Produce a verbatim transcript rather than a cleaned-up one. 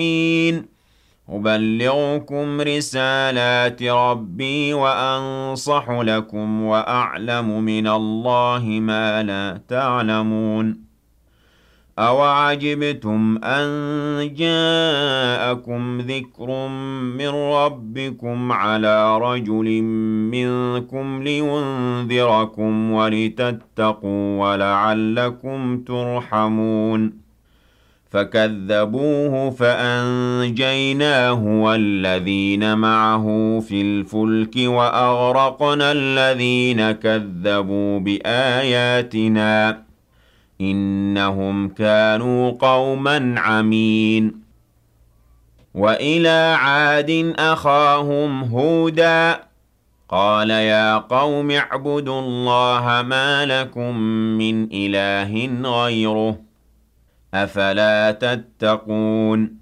أبلغكم رسالات ربي وأنصح لكم وأعلم من الله ما لا تعلمون أَوَعَجِبْتُمْ أَن جَاءَكُمْ ذِكْرٌ مِّن رَّبِّكُمْ عَلَىٰ رَجُلٍ مِّنكُمْ لِيُنذِرَكُمْ وَلِتَتَّقُوا وَلَعَلَّكُمْ تُرْحَمُونَ فَكَذَّبُوهُ فَأَنجَيْنَاهُ وَالَّذِينَ مَعَهُ فِي الْفُلْكِ وَأَغْرَقْنَا الَّذِينَ كَذَّبُوا بِآيَاتِنَا ۚ إِنَّهُمْ كَانُوا قَوْمًا عَمِينَ وَإِلَىٰ عَادٍ أَخَاهُمْ هُودًا ۚ قَالَ يَا قَوْمِ اعْبُدُوا اللَّهَ مَا لَكُم مِّنْ إِلَٰهٍ غَيْرُهُ ۖ أَفَلَا تَتَّقُونَ